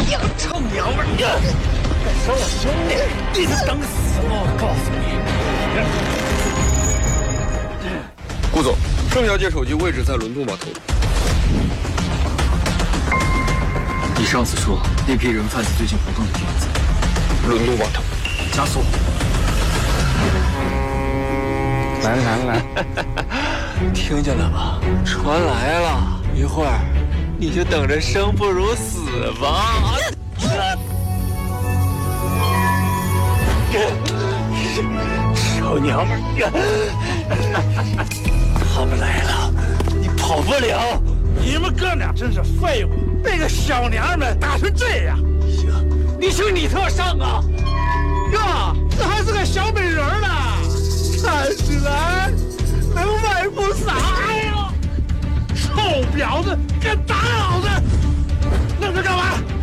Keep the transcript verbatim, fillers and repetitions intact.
臭娘们儿！敢伤我兄弟，你是等死吗？我告诉你，顾总，盛小姐手机位置在轮渡码头。 你上次说那批人贩子最近活动的地方在轮渡码头， 加速！ 来来来， 听见了吧？船来了，一会儿你就等着生不如死吧！臭娘们儿！他们来了，你跑不了。 你们哥俩真是废物！被个小娘们打成这样， 行，你去你特上啊！ 哥，这还是个小美人呢，看起来能卖不少呀！臭婊子，敢打老子！那他干嘛？